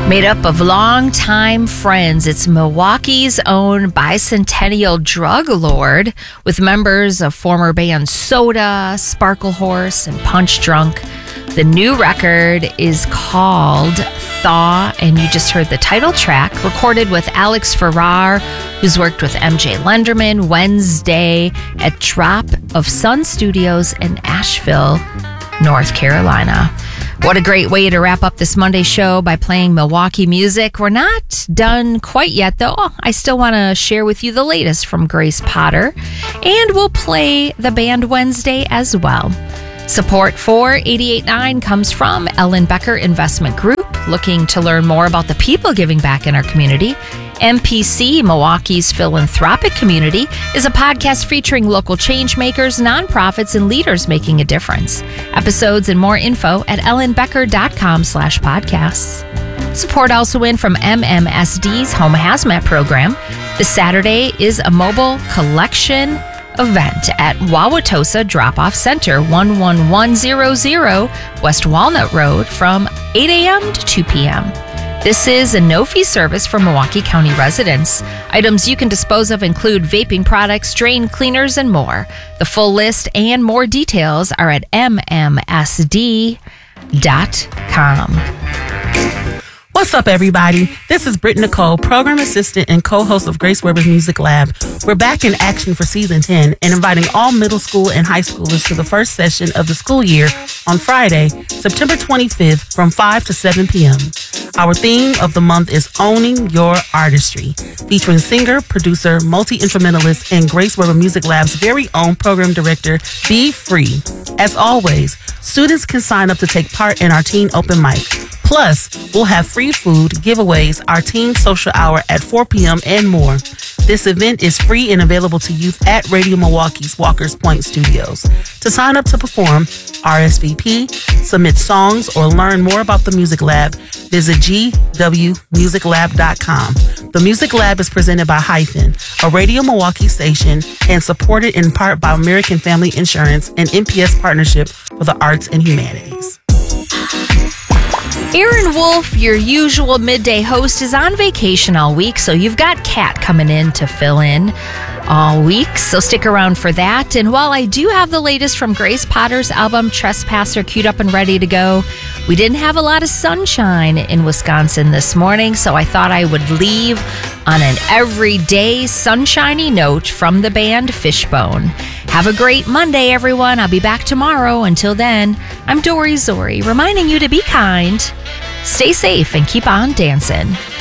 Made up of longtime friends, it's Milwaukee's own bicentennial drug lord with members of former bands Soda, Sparkle Horse, and Punch Drunk. The new record is called Thaw, and you just heard the title track, recorded with Alex Farrar, who's worked with MJ Lenderman, Wednesday at Drop of Sun Studios in Asheville, North Carolina. What a great way to wrap up this Monday show by playing Milwaukee music. We're not done quite yet, though. I still want to share with you the latest from Grace Potter, and we'll play the band Wednesday as well. Support for 88.9 comes from Ellen Becker Investment Group, looking to learn more about the people giving back in our community. MPC, Milwaukee's philanthropic community, is a podcast featuring local change makers, nonprofits, and leaders making a difference. Episodes and more info at ellenbecker.com/podcasts. Support also in from MMSD's Home Hazmat program. This Saturday is a mobile collection event at Wauwatosa Drop-Off Center, 11100 West Walnut Road from 8 a.m. to 2 p.m. This is a no-fee service for Milwaukee County residents. Items you can dispose of include vaping products, drain cleaners, and more. The full list and more details are at mmsd.com. What's up, everybody? This is Britt Nicole, program assistant and co-host of Grace Weber's Music Lab. We're back in action for season 10 and inviting all middle school and high schoolers to the first session of the school year on Friday, September 25th from 5 to 7 p.m. Our theme of the month is Owning Your Artistry, featuring singer, producer, multi-instrumentalist, and Grace Weber Music Lab's very own program director, Be Free. As always, students can sign up to take part in our teen open mic. Plus, we'll have free food, giveaways, our teen social hour at 4 p.m. and more. This event is free and available to youth at Radio Milwaukee's Walker's Point Studios. To sign up to perform, RSVP, submit songs, or learn more about the Music Lab, visit gwmusiclab.com. The Music Lab is presented by Hyphen, a Radio Milwaukee station, and supported in part by American Family Insurance and NPS Partnership for the Arts and Humanities. Aaron Wolf, your usual midday host, is on vacation all week, so you've got Kat coming in to fill in all week, so stick around for that. And while I do have the latest from Grace Potter's album Trespasser queued up and ready to go, we didn't have a lot of sunshine in Wisconsin this morning, so I thought I would leave on an everyday sunshiny note from the band Fishbone. Have a great Monday, everyone. I'll be back tomorrow. Until then, I'm Dory Zori, reminding you to be kind, stay safe, and keep on dancing.